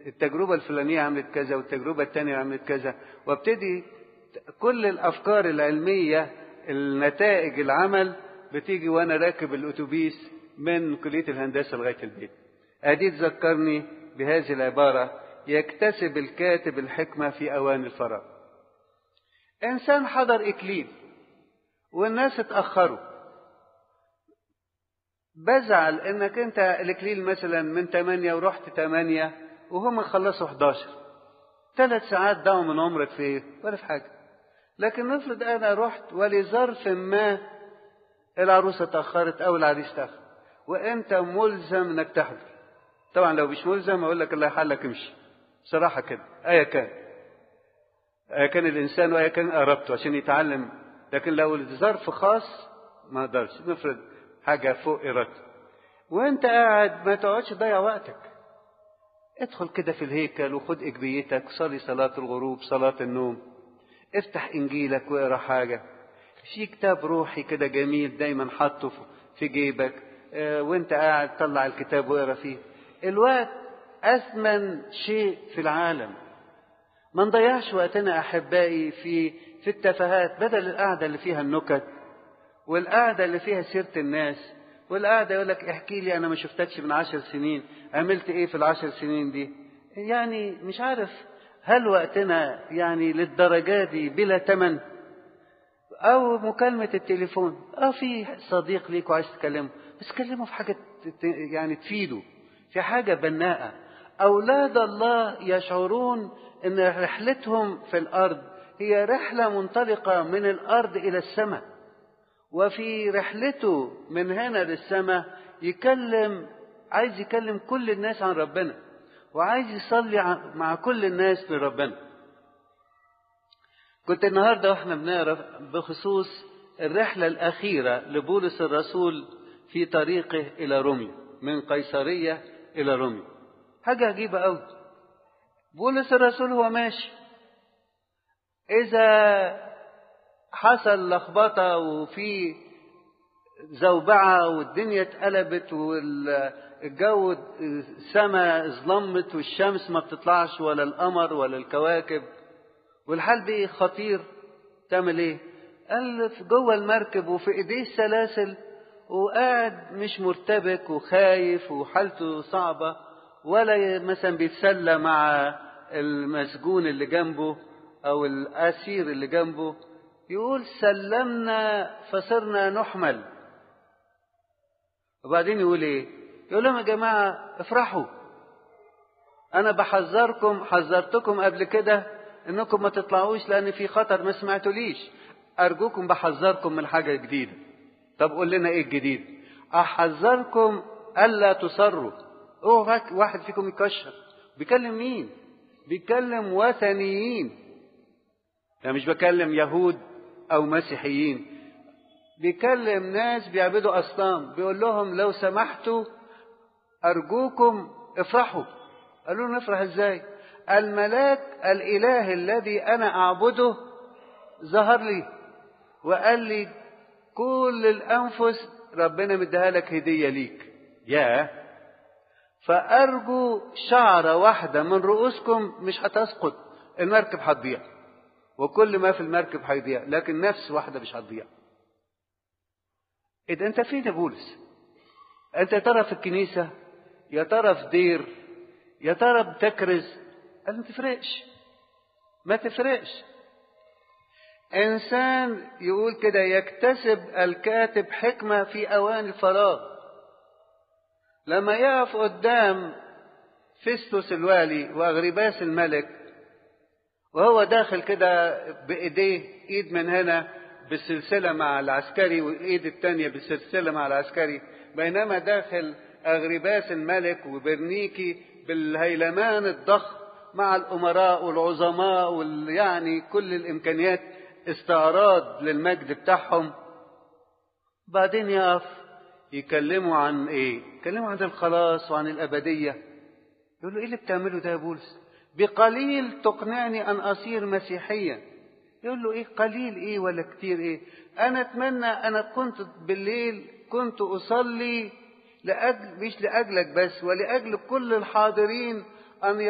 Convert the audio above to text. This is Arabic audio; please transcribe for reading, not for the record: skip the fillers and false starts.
التجربة الفلانية عملت كذا والتجربة التانية عملت كذا، وابتدي كل الأفكار العلمية النتائج العمل بتيجي وأنا راكب الأتوبيس من كلية الهندسة لغاية البيت. أدي تذكرني بهذه العبارة: يكتسب الكاتب الحكمة في أوان الفراغ. إنسان حضر إكليل والناس اتأخروا، بزعل إنك أنت الإكليل مثلا من 8 ورحت 8 وهم خلصوا 11، 3 ساعات ضاعوا من عمرك في إيه؟ ولا في حاجة. لكن نفرض أنا رحت ولظرف ما العروسة تأخرت أو العريس تأخر وأنت ملزم إنك تحضر. طبعا لو مش ملزم أقول لك الله يحلك امشي، صراحة كده. أيا كان الإنسان وأيا كان قربته عشان يتعلم. لكن لو الظرف خاص ما اقدرش. نفرض حاجة فوق إرادته وأنت قاعد، ما تقعدش تضيع وقتك. ادخل كده في الهيكل وخد إجبيتك، صلي صلاة الغروب، صلاة النوم، افتح إنجيلك واقرا حاجة. في كتاب روحي كده جميل دايما حاطه في جيبك، وانت قاعد طلع الكتاب واقرا فيه. الوقت أثمن شيء في العالم. ما نضيعش وقتنا أحبائي في التفاهات، بدل القعدة اللي فيها النكت والقعدة اللي فيها سيرة الناس والقعدة يقول لك احكي لي أنا ما شفتكش من 10 سنين، عملت إيه في ال10 سنين دي. يعني مش عارف هل وقتنا يعني للدرجة دي بلا تمن؟ أو مكالمة التليفون، في صديق ليك وعايز تكلمه، بس كلمه في حاجة يعني تفيده، في حاجة بناءة. أولاد الله يشعرون أن رحلتهم في الأرض هي رحلة منطلقة من الأرض إلى السماء، وفي رحلته من هنا للسماء عايز يكلم كل الناس عن ربنا، وعايز يصلي مع كل الناس لربنا. كنت النهاردة واحنا بنقرا بخصوص الرحلة الأخيرة لبولس الرسول في طريقه إلى روميا، من قيصرية إلى روميا. حاجة عجيبة أوي. بولس الرسول هو ماشي، إذا حصل لخبطة وفي زوبعة والدنيا اتقلبت والجو السماء ظلمت والشمس ما بتطلعش ولا القمر ولا الكواكب والحال بيه خطير، تعمل ايه؟ قال جوه المركب وفي ايديه السلاسل وقاعد مش مرتبك وخايف وحالته صعبة، ولا مثلا بيتسلى مع المسجون اللي جنبه او الاسير اللي جنبه. يقول سلمنا فصرنا نحمل. وبعدين يقول ايه؟ يقول لهم يا جماعة افرحوا، انا بحذركم، حذرتكم قبل كده انكم ما تطلعوش لان في خطر، ما سمعتوليش. ارجوكم بحذركم من حاجة جديدة. طب قول لنا ايه الجديد؟ احذركم الا تصروا. واحد فيكم يكشر. بيكلم مين؟ بيكلم وثنيين، يعني مش بكلم يهود او مسيحيين، بيكلم ناس بيعبدوا اصنام. بيقول لهم لو سمحتوا ارجوكم افرحوا. قالوا له نفرح ازاي؟ الملاك الاله الذي انا اعبده ظهر لي وقال لي كل الانفس ربنا مديها لك هديه ليك. فارجو شعره واحده من رؤوسكم مش هتسقط، المركب هتضيع وكل ما في المركب هيضيع، لكن نفس واحده مش هتضيع. إذا أنت فين يا بولس؟ أنت ترى في الكنيسة، يا ترى في دير، يا ترى بتكرز؟ قال ما تفرقش، ما تفرقش. إنسان يقول كده يكتسب الكاتب حكمة في أوان الفراغ. لما يقف قدام فيستوس الوالي وأغرباس الملك وهو داخل كده بإيديه، إيد من هنا بالسلسلة مع العسكري والإيد التانية بالسلسلة مع العسكري، بينما داخل أغرباس الملك وبرنيكي بالهيلمان الضخم مع الأمراء والعظماء يعني كل الإمكانيات استعراض للمجد بتاعهم. بعدين يقف يكلموا عن إيه؟ يكلموا عن الخلاص وعن الأبدية. يقول له إيه اللي بتعمله ده يا بولس؟ بقليل تقنعني أن أصير مسيحيا. يقول له إيه قليل إيه ولا كتير إيه؟ أنا أتمنى أنا كنت بالليل كنت أصلي مش لأجلك بس ولأجل كل الحاضرين أن